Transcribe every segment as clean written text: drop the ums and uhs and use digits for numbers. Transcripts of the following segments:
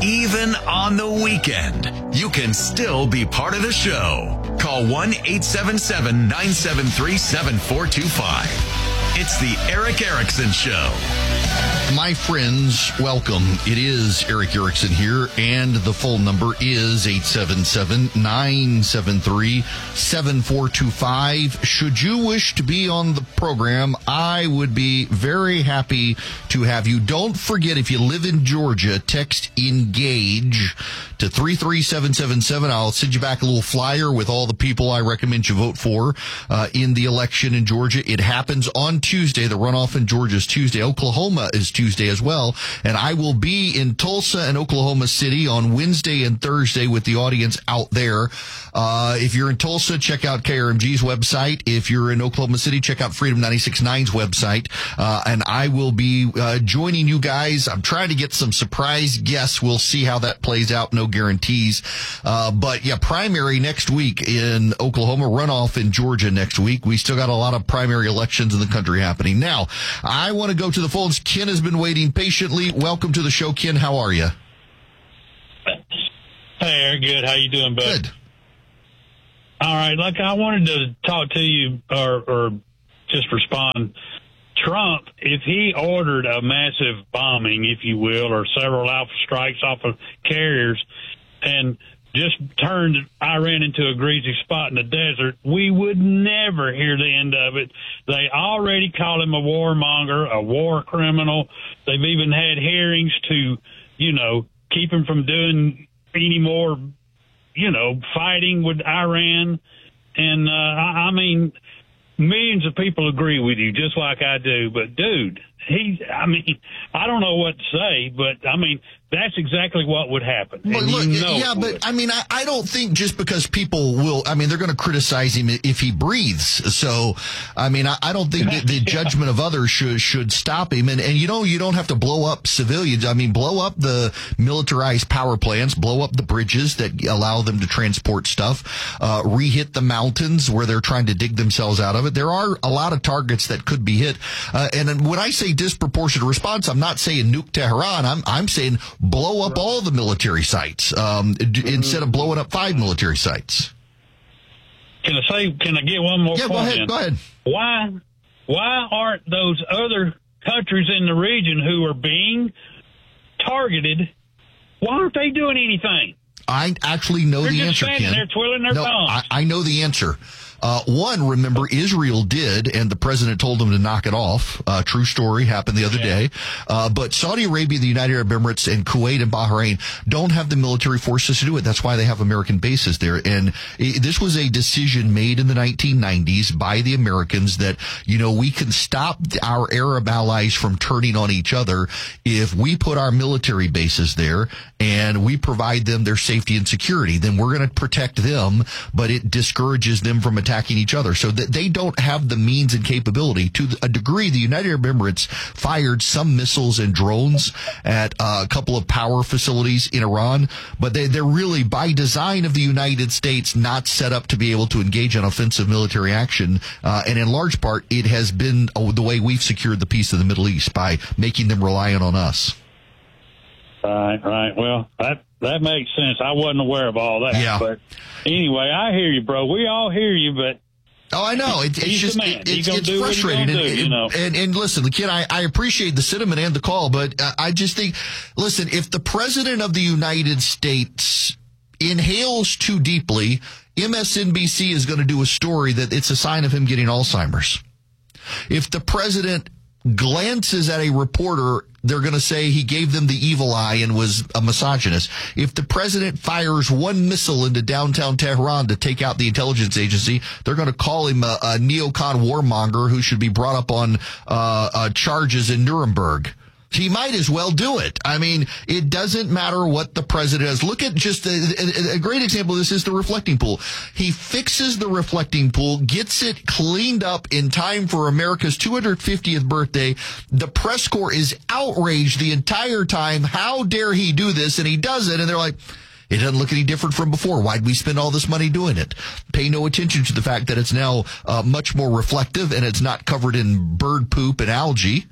Even on the weekend, you can still be part of the show. Call 1-877-973-7425. It's the Erick Erickson Show. My friends, welcome. It is Erick Erickson here, and the phone number is 877-973-7425. Should you wish to be on the program, I would be very happy to have you. Don't forget, if you live in Georgia, text ENGAGE to 33777. I'll send you back a little flyer with all the people I recommend you vote for in the election in Georgia. It happens on Tuesday. The runoff in Georgia is Tuesday. Oklahoma is Tuesday as well. And I will be in Tulsa and Oklahoma City on Wednesday and Thursday with the audience out there. If you're in Tulsa, check out KRMG's website. If you're in Oklahoma City, check out Freedom 96.9's website. And I will be joining you guys. I'm trying to get some surprise guests. We'll see how that plays out. No guarantees. But yeah, primary next week in Oklahoma, runoff in Georgia next week. We still got a lot of primary elections in the country happening. Now, I want to go to the phones. Ken has been waiting patiently. Welcome to the show, Ken. How are you? Hey, Eric. Good. How you doing, bud? Good. All right. Like, I wanted to talk to you or just respond. Trump, if he ordered a massive bombing, if you will, or several Alpha strikes off of carriers and just turned Iran into a greasy spot in the desert, we would never hear the end of it. They already call him a warmonger, a war criminal. They've even had hearings to, keep him from doing any more, fighting with Iran. And, I mean, millions of people agree with you, just like I do. But, dude, I don't know what to say, but, that's exactly what would happen. Well, look, but I don't think just because people will, they're going to criticize him if he breathes. So, I don't think that the judgment of others should stop him. And you don't have to blow up civilians. Blow up the militarized power plants, blow up the bridges that allow them to transport stuff, re-hit the mountains where they're trying to dig themselves out of it. There are a lot of targets that could be hit. And when I say disproportionate response, I'm not saying nuke Tehran. I'm saying blow up all the military sites instead of blowing up 5 military sites. Can I get one more point? Yeah, go ahead. Why aren't those other countries in the region who are being targeted, why aren't they doing anything? I actually know the answer, Ken. They're twiddling their thumbs. I know the answer. One, remember, Israel did, and the president told them to knock it off. True story, happened the other day. But Saudi Arabia, the United Arab Emirates, and Kuwait and Bahrain don't have the military forces to do it. That's why they have American bases there. And this was a decision made in the 1990s by the Americans that, we can stop our Arab allies from turning on each other if we put our military bases there and we provide them their safety and security. Then we're going to protect them, but it discourages them from attacking each other, so that they don't have the means and capability. To a degree, the United Arab Emirates fired some missiles and drones at a couple of power facilities in Iran, but they're really, by design of the United States, not set up to be able to engage in offensive military action. And in large part, it has been the way we've secured the peace of the Middle East, by making them reliant on us. Right. Well, that makes sense. I wasn't aware of all that. Yeah. But anyway, I hear you, bro. We all hear you, but. Oh, I know. It's frustrating. And listen, Kid, I appreciate the sentiment and the call, but I just think, listen, if the president of the United States inhales too deeply, MSNBC is going to do a story that it's a sign of him getting Alzheimer's. If the president glances at a reporter, they're going to say he gave them the evil eye and was a misogynist. If the president fires one missile into downtown Tehran to take out the intelligence agency, they're going to call him a neocon warmonger who should be brought up on charges in Nuremberg. He might as well do it. It doesn't matter what the president does. Look at just a great example of this is the reflecting pool. He fixes the reflecting pool, gets it cleaned up in time for America's 250th birthday. The press corps is outraged the entire time. How dare he do this? And he does it. And they're like, it doesn't look any different from before. Why'd we spend all this money doing it? Pay no attention to the fact that it's now much more reflective and it's not covered in bird poop and algae.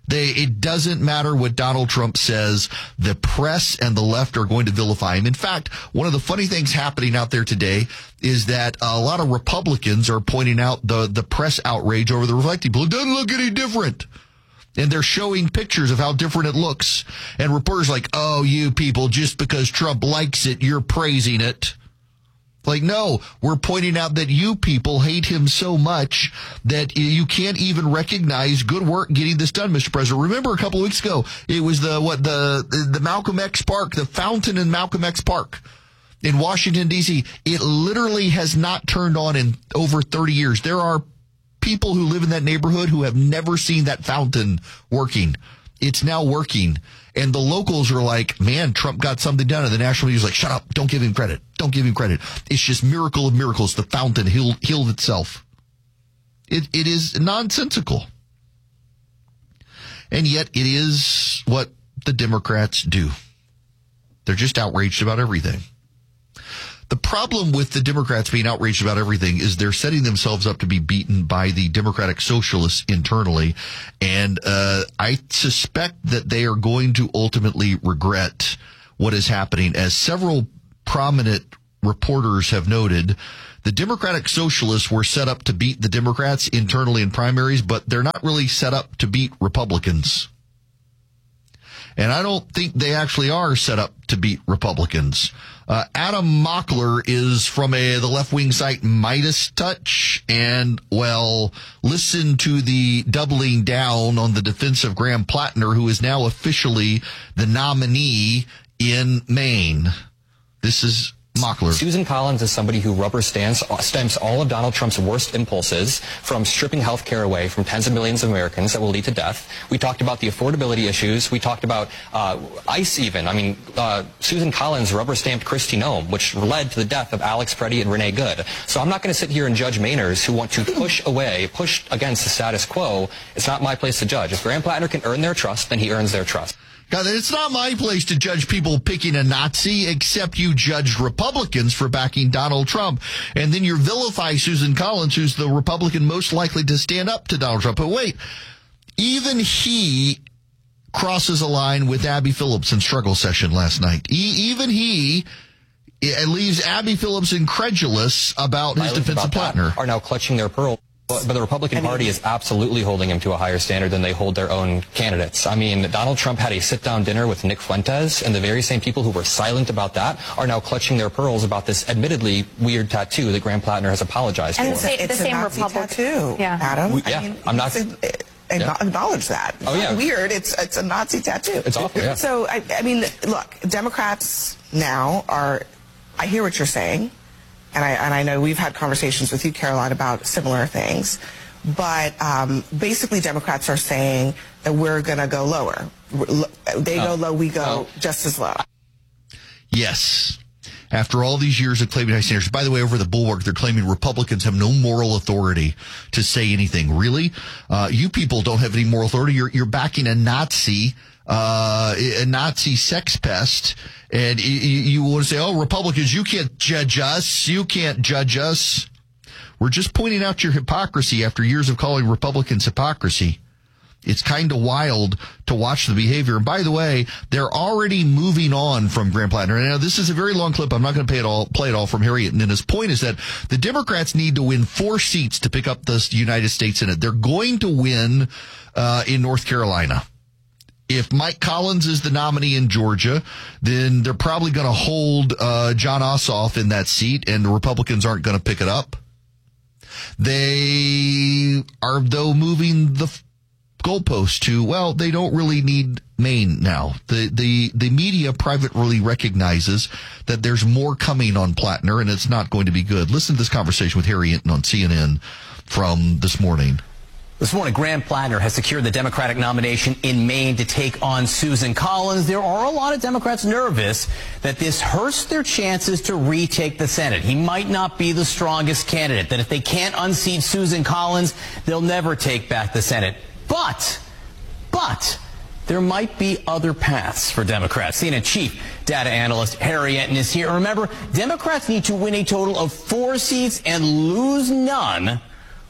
It doesn't matter what Donald Trump says. The press and the left are going to vilify him. In fact, one of the funny things happening out there today is that a lot of Republicans are pointing out the press outrage over the reflecting pool. It doesn't look any different. And they're showing pictures of how different it looks. And reporters like, oh, you people, just because Trump likes it, you're praising it. Like, no, we're pointing out that you people hate him so much that you can't even recognize good work getting this done, Mr. President. Remember a couple of weeks ago, it was the Malcolm X Park, the fountain in Malcolm X Park in Washington, D.C. It literally has not turned on in over 30 years. There are people who live in that neighborhood who have never seen that fountain working. It's now working. And the locals are like, man, Trump got something done. And the national media is like, shut up. Don't give him credit. Don't give him credit. It's just miracle of miracles. The fountain healed itself. It is nonsensical. And yet it is what the Democrats do. They're just outraged about everything. The problem with the Democrats being outraged about everything is they're setting themselves up to be beaten by the Democratic Socialists internally. And I suspect that they are going to ultimately regret what is happening. As several prominent reporters have noted, the Democratic Socialists were set up to beat the Democrats internally in primaries, but they're not really set up to beat Republicans. And I don't think they actually are set up to beat Republicans. Adam Mockler is from the left-wing site Midas Touch. And, well, listen to the doubling down on the defense of Graham Plattner, who is now officially the nominee in Maine. This is Mockler. Susan Collins is somebody who stems all of Donald Trump's worst impulses from stripping health care away from tens of millions of Americans that will lead to death. We talked about the affordability issues. We talked about ICE even. I mean, Susan Collins rubber-stamped Kristi Noem, which led to the death of Alex Preddy and Renee Good. So I'm not going to sit here and judge Mainers who want to push against the status quo. It's not my place to judge. If Graham Plattner can earn their trust, then he earns their trust. God, it's not my place to judge people picking a Nazi, except you judged Republicans for backing Donald Trump. And then you vilify Susan Collins, who's the Republican most likely to stand up to Donald Trump. But wait, even he crosses a line with Abby Phillips in struggle session last night. Even he leaves Abby Phillips incredulous about his defense of Plattner. Are now clutching their pearl. But the Republican Party is absolutely holding him to a higher standard than they hold their own candidates. I mean, Donald Trump had a sit-down dinner with Nick Fuentes, and the very same people who were silent about that are now clutching their pearls about this admittedly weird tattoo that Graham Plattner has apologized for. And it's the same Republican tattoo, Adam. I'm not... Acknowledge that. It's not weird. It's a Nazi tattoo. It's awful, yeah. So, I mean, look, Democrats now are... I hear what you're saying. And I know we've had conversations with you, Caroline, about similar things. But basically, Democrats are saying that we're going to go lower. They go low, we go just as low. Yes. After all these years of claiming high standards. By the way, over the Bulwark, they're claiming Republicans have no moral authority to say anything. Really? You people don't have any moral authority. You're backing a Nazi sex pest. And you want to say, oh, Republicans, you can't judge us. You can't judge us. We're just pointing out your hypocrisy after years of calling Republicans hypocrisy. It's kind of wild to watch the behavior. And by the way, they're already moving on from Graham Plattner. Now, this is a very long clip. I'm not going to play it all from Harriet. And his point is that the Democrats need to win 4 seats to pick up the United States Senate. They're going to win in North Carolina. If Mike Collins is the nominee in Georgia, then they're probably going to hold John Ossoff in that seat, and the Republicans aren't going to pick it up. They are, though, moving the goalpost to, well, they don't really need Maine now. The media privately recognizes that there's more coming on Plattner, and it's not going to be good. Listen to this conversation with Harry Hinton on CNN from this morning. This morning, Graham Plattner has secured the Democratic nomination in Maine to take on Susan Collins. There are a lot of Democrats nervous that this hurts their chances to retake the Senate. He might not be the strongest candidate, that if they can't unseat Susan Collins, they'll never take back the Senate. But there might be other paths for Democrats. CNN chief data analyst Harry Hinton is here. Remember, Democrats need to win a total of 4 seats and lose none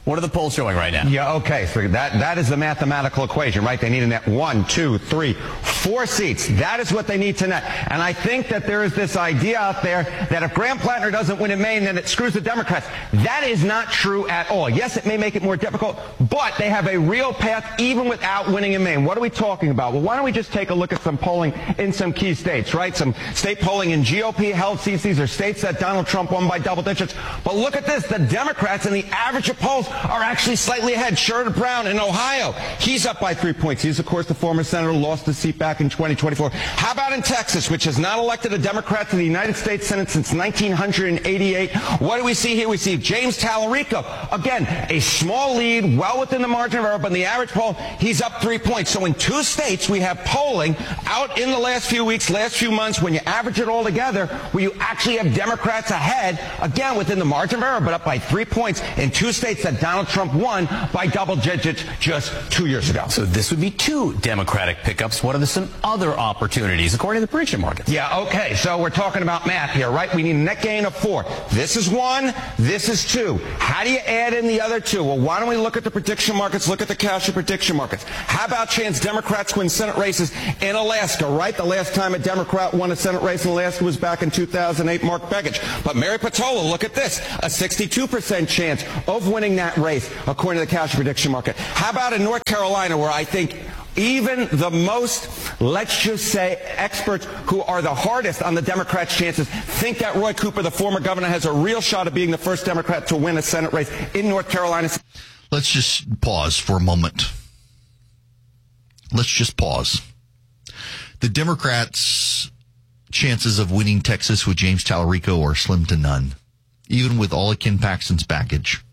What are the polls showing right now? Yeah, okay. So that is the mathematical equation, right? They need a net 1, 2, 3, 4 seats. That is what they need to net. And I think that there is this idea out there that if Graham Plattner doesn't win in Maine, then it screws the Democrats. That is not true at all. Yes, it may make it more difficult, but they have a real path even without winning in Maine. What are we talking about? Well, why don't we just take a look at some polling in some key states, right? Some state polling in GOP-held seats. These are states that Donald Trump won by double digits. But look at this. The Democrats in the average of polls are actually slightly ahead. Sherrod Brown in Ohio, he's up by 3 points. He's, of course, the former senator, lost his seat back in 2024. How about in Texas, which has not elected a Democrat to the United States Senate since 1988? What do we see here? We see James Tallarico. Again, a small lead, well within the margin of error, but in the average poll, he's up 3 points. So in 2 states, we have polling out in the last few weeks, last few months, when you average it all together, where you actually have Democrats ahead, again, within the margin of error, but up by 3 points in 2 states that Donald Trump won by double digits just 2 years ago. So this would be 2 Democratic pickups. What are some other opportunities, according to the prediction markets? Yeah, okay, so we're talking about math here, right? We need a net gain of 4. This is 1, this is 2. How do you add in the other 2? Well, why don't we look at the prediction markets, look at the Kasher prediction markets. How about chance Democrats win Senate races in Alaska, right? The last time a Democrat won a Senate race in Alaska was back in 2008, Mark Begich. But Mary Patola, look at this, a 62% chance of winning that race, according to the Kasher prediction market. How about in North Carolina, where I think even the most, let's just say, experts who are the hardest on the Democrats' chances think that Roy Cooper, the former governor, has a real shot of being the first Democrat to win a Senate race in North Carolina. Let's just pause for a moment. Let's just pause. The Democrats' chances of winning Texas with James Tallarico are slim to none, even with all of Ken Paxton's baggage.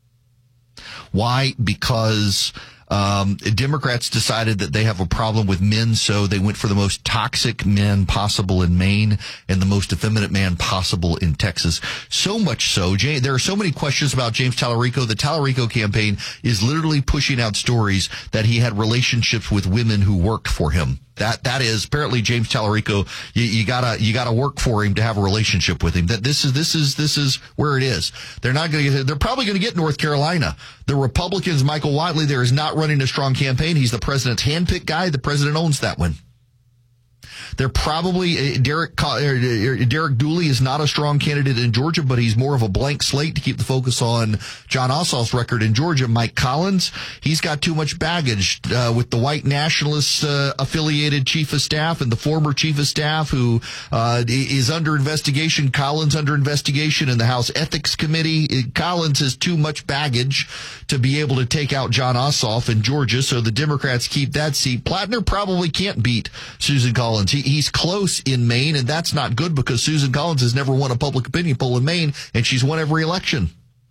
Why? Because Democrats decided that they have a problem with men, so they went for the most toxic men possible in Maine and the most effeminate man possible in Texas. So much so, there are so many questions about James Tallarico. The Tallarico campaign is literally pushing out stories that he had relationships with women who worked for him. That is apparently James Tallarico. You gotta work for him to have a relationship with him. That this is where it is. They're probably going to get North Carolina. The Republicans, Michael Whatley, there is not running a strong campaign. He's the president's handpicked guy. The president owns that one. They're probably Derek Dooley is not a strong candidate in Georgia, but he's more of a blank slate to keep the focus on John Ossoff's record in Georgia. Mike Collins, he's got too much baggage with the white nationalist affiliated chief of staff and the former chief of staff who is under investigation. Collins under investigation in the House Ethics Committee. Collins has too much baggage to be able to take out John Ossoff in Georgia, so the Democrats keep that seat. Plattner probably can't beat Susan Collins. He's close in Maine, and that's not good because Susan Collins has never won a public opinion poll in Maine, and she's won every election.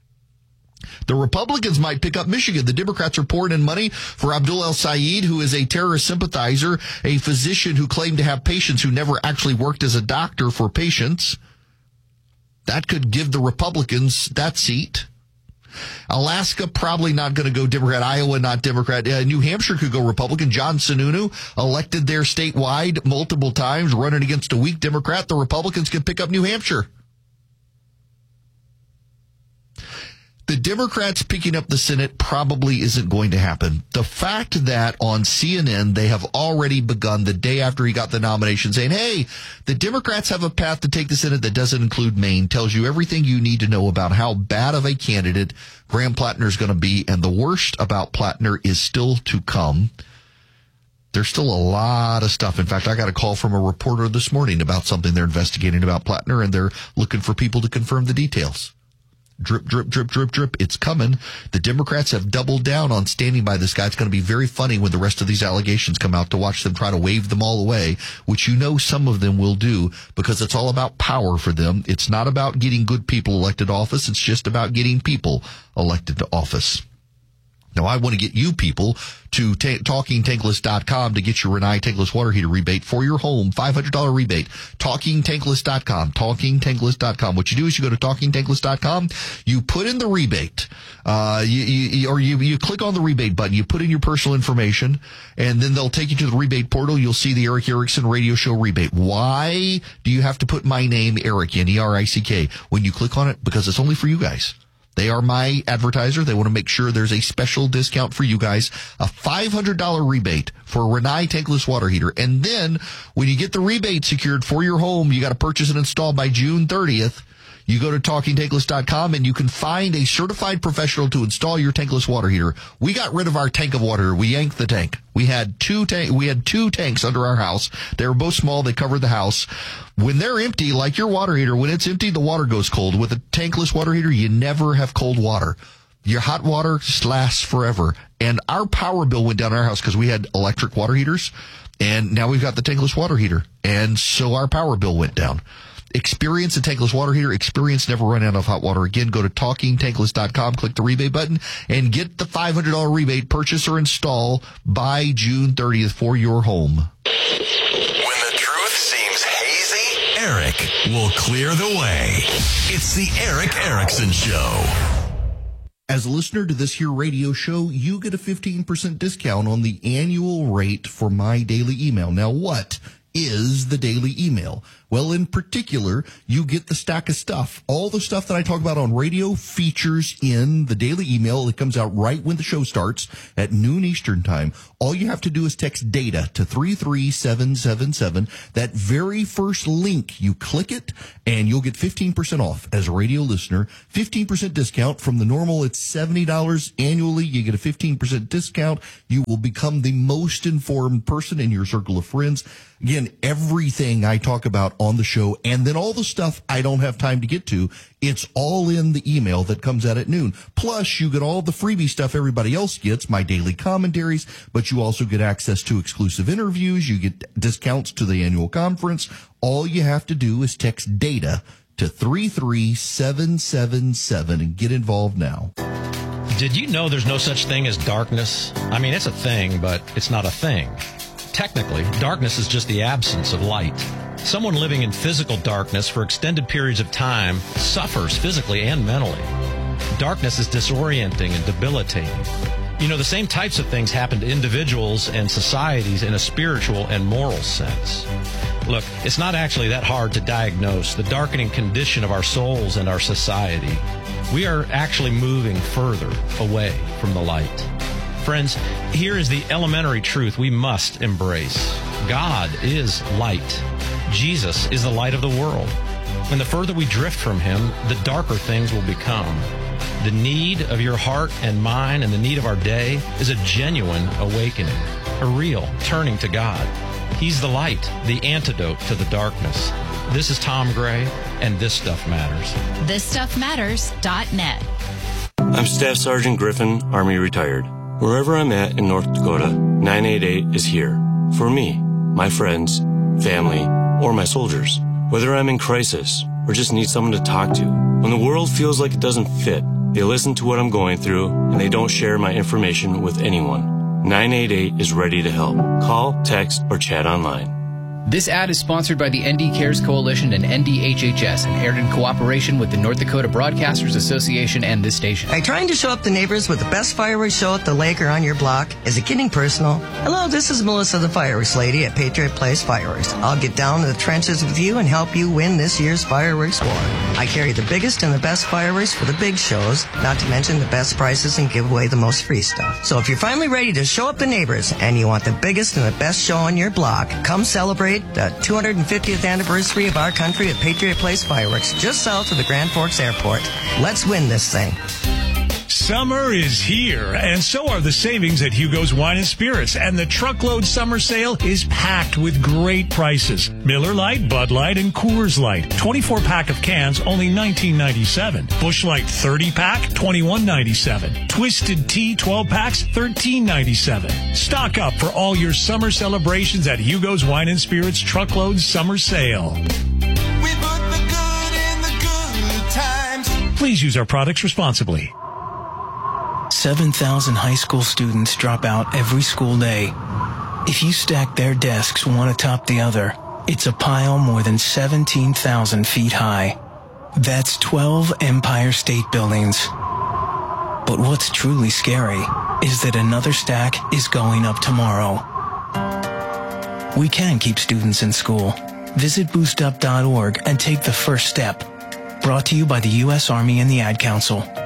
The Republicans might pick up Michigan. The Democrats are pouring in money for Abdul El-Sayed, who is a terrorist sympathizer, a physician who claimed to have patients who never actually worked as a doctor for patients. That could give the Republicans that seat. Alaska, probably not going to go Democrat. Iowa, not Democrat. New Hampshire could go Republican. John Sununu, elected there statewide multiple times, running against a weak Democrat. The Republicans could pick up New Hampshire. The Democrats picking up the Senate probably isn't going to happen. The fact that on CNN they have already begun the day after he got the nomination saying, hey, the Democrats have a path to take the Senate that doesn't include Maine tells you everything you need to know about how bad of a candidate Graham Plattner is going to be. And the worst about Plattner is still to come. There's still a lot of stuff. In fact, I got a call from a reporter this morning about something they're investigating about Plattner, and they're looking for people to confirm the details. Drip, drip, drip, drip, drip. It's coming. The Democrats have doubled down on standing by this guy. It's going to be very funny when the rest of these allegations come out to watch them try to wave them all away, which you know some of them will do because it's all about power for them. It's not about getting good people elected to office. It's just about getting people elected to office. Now, I want to get you people to TalkingTankless.com to get your Rinnai Tankless water heater rebate for your home. $500 rebate. TalkingTankless.com. TalkingTankless.com. What you do is you go to TalkingTankless.com. You put in the rebate. You click on the rebate button. You put in your personal information, and then they'll take you to the rebate portal. You'll see the Erick Erickson radio show rebate. Why do you have to put my name, Eric, N-E-R-I-C-K, when you click on it? Because it's only for you guys. They are my advertiser. They want to make sure there's a special discount for you guys, a $500 rebate for a Rinnai tankless water heater. And then when you get the rebate secured for your home, you got to purchase and install by June 30th. You go to TalkingTankless.com and you can find a certified professional to install your tankless water heater. We got rid of our tank of water. We yanked the tank. We had two tanks under our house. They were both small. They covered the house. When they're empty, like your water heater, when it's empty, the water goes cold. With a tankless water heater, you never have cold water. Your hot water just lasts forever. And our power bill went down in our house because we had electric water heaters. And now we've got the tankless water heater. And so our power bill went down. Experience a tankless water heater. Experience never run out of hot water again. Go to TalkingTankless.com, click the rebate button, and get the $500 rebate, purchase or install by June 30th for your home. When the truth seems hazy, Eric will clear the way. It's the Eric Erickson Show. As a listener to this here radio show, you get a 15% discount on the annual rate for my daily email. Now, what is the daily email? Well, in particular, you get the stack of stuff. All the stuff that I talk about on radio features in the daily email. It comes out right when the show starts at noon Eastern time. All you have to do is text DATA to 33777. That very first link, you click it, and you'll get 15% off as a radio listener. 15% discount from the normal. It's $70 annually. You get a 15% discount. You will become the most informed person in your circle of friends. Again, everything I talk about on the show, and then all the stuff I don't have time to get to, it's all in the email that comes out at noon. Plus, you get all the freebie stuff everybody else gets, my daily commentaries, but you also get access to exclusive interviews. You get discounts to the annual conference. All you have to do is text DATA to 33777 and get involved now. Did you know there's no such thing as darkness? I mean, it's a thing, but it's not a thing. Technically, darkness is just the absence of light. Someone living in physical darkness for extended periods of time suffers physically and mentally. Darkness is disorienting and debilitating. You know, the same types of things happen to individuals and societies in a spiritual and moral sense. Look, it's not actually that hard to diagnose the darkening condition of our souls and our society. We are actually moving further away from the light. Friends, here is the elementary truth we must embrace. God is light. Jesus is the light of the world. And the further we drift from him, the darker things will become. The need of your heart and mine and the need of our day is a genuine awakening, a real turning to God. He's the light, the antidote to the darkness. This is Tom Gray, and This Stuff Matters. ThisStuffMatters.net. I'm Staff Sergeant Griffin, Army retired. Wherever I'm at in North Dakota, 988 is here. For me, my friends, family, or my soldiers. Whether I'm in crisis or just need someone to talk to. When the world feels like it doesn't fit, they listen to what I'm going through and they don't share my information with anyone. 988 is ready to help. Call, text, or chat online. This ad is sponsored by the ND Cares Coalition and NDHHS and aired in cooperation with the North Dakota Broadcasters Association and this station. Are you trying to show up the neighbors with the best fireworks show at the lake or on your block? Is it getting personal? Hello, this is Melissa, the fireworks lady at Patriot Place Fireworks. I'll get down to the trenches with you and help you win this year's fireworks war. I carry the biggest and the best fireworks for the big shows, not to mention the best prices and give away the most free stuff. So if you're finally ready to show up the neighbors and you want the biggest and the best show on your block, come celebrate the 250th anniversary of our country at Patriot Place Fireworks, just south of the Grand Forks Airport. Let's win this thing. Summer is here, and so are the savings at Hugo's Wine and Spirits, and the truckload summer sale is packed with great prices. Miller Lite, Bud Light, and Coors Light. 24-pack of cans, only $19.97. Busch Light 30-pack, $21.97. Twisted Tea 12-packs, $13.97. Stock up for all your summer celebrations at Hugo's Wine and Spirits truckload summer sale. We put the good in the good times. Please use our products responsibly. 7,000 high school students drop out every school day. If you stack their desks one atop the other, it's a pile more than 17,000 feet high. That's 12 Empire State Buildings. But what's truly scary is that another stack is going up tomorrow. We can keep students in school. Visit boostup.org and take the first step. Brought to you by the U.S. Army and the Ad Council.